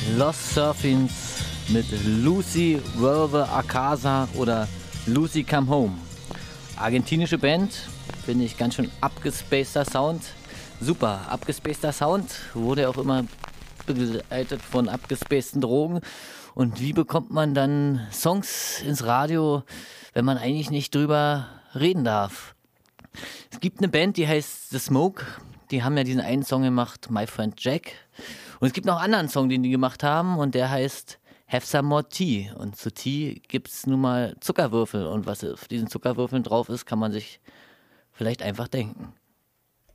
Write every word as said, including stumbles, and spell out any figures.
Lost Surfings mit Lucy Vuelve a Casa oder Lucy Come Home. Argentinische Band, finde ich ganz schön abgespaceder Sound. Super, abgespaceder Sound, wurde auch immer begleitet von abgespaceden Drogen. Und wie bekommt man dann Songs ins Radio, wenn man eigentlich nicht drüber reden darf? Es gibt eine Band, die heißt The Smoke. Die haben ja diesen einen Song gemacht, My Friend Jack. Und es gibt noch einen anderen Song, den die gemacht haben, und der heißt Have Some More Tea. Und zu Tea gibt es nun mal Zuckerwürfel. Und was auf diesen Zuckerwürfeln drauf ist, kann man sich vielleicht einfach denken.